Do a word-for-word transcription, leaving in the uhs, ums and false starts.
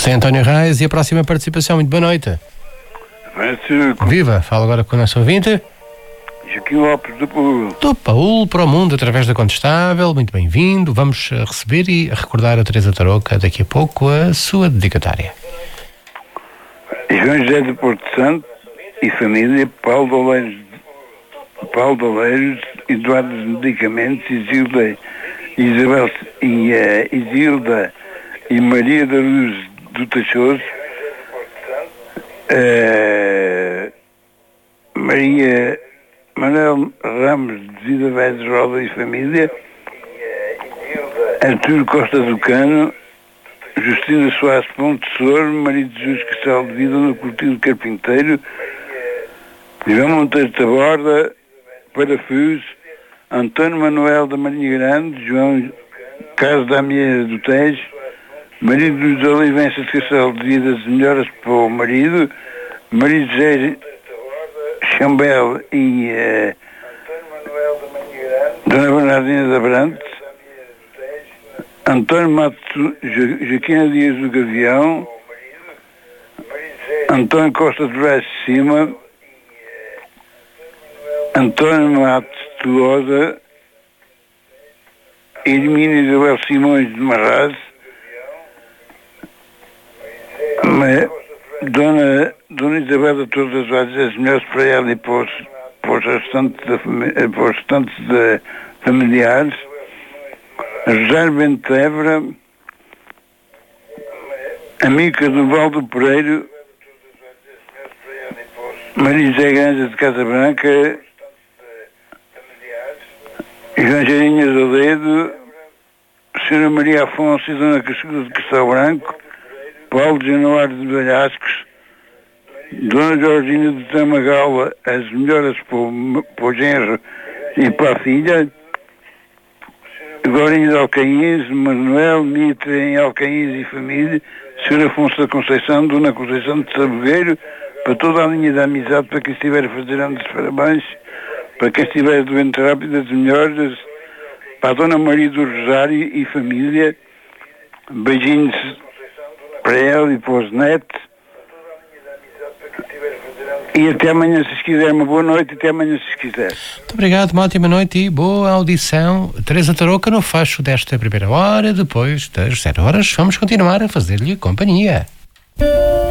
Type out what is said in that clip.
José António Reis, e a próxima participação. Muito boa noite. Viva, fala agora com o nosso ouvinte. Joaquim Lopes do Paúl. Do Paúl para o mundo através da Contestável. Muito bem-vindo. Vamos receber e recordar a Teresa Tarouca daqui a pouco a sua dedicatória. João José de Porto Santo e família, Paulo de Oleiros, Paulo de Oleiros, Eduardo dos Medicamentos, Isilda, Isabel e uh, Isilda e Maria da Luz do Tachoso, uh, Maria Manuel Ramos de Vida Vez Roda e família, Arturo Costa do Cano, Justina Soares Ponte Sor, Maria de Jesus Castelo de Vida no Cortiço Carpinteiro, João Monteiro Taborda, Parafus, António Manuel da Marinha Grande, João Carlos da Amieira do Tejo, Maria de Luz Olivença de Castelo de Vida, as melhoras para o marido, Maria de José Chambel e uh, Dona Bernardina da Brantes, António Matos jo, Joaquina Dias do Gavião, António Costa de Brás de Cima, António Matos de Loda, Hermínia Isabel Simões de Marraz, Dona, Dona Isabel de Todas as Vozes, as melhores para ela e para os, para os restantes, da, para os restantes de, familiares, José Bento Évora, Amica do Valdo Pereiro, Maria José Granja de Casa Branca, João Jarinha Zoledo, Senhora Maria Afonso e Dona Cascuda de Castelo Branco, Paulo Januário de Valhascos, Dona Georgina de Tamagaula, as melhoras para o, para o genro e para a filha, Gorinho de Alcaíns, Manuel, Mitre em Alcaíns e família, Senhor Afonso da Conceição, Dona Conceição de Sabogueiro, para toda a linha da amizade, para quem estiver a fazer anos de parabéns, para quem estiver doente rápido, as melhoras, para a Dona Maria do Rosário e família, beijinhos para ela e para os netos, e até amanhã se quiser. Uma boa noite, até amanhã se quiser. Muito obrigado, uma ótima noite e boa audição. Teresa Tarouca no fecho desta primeira hora. Depois das zero horas vamos continuar a fazer-lhe companhia.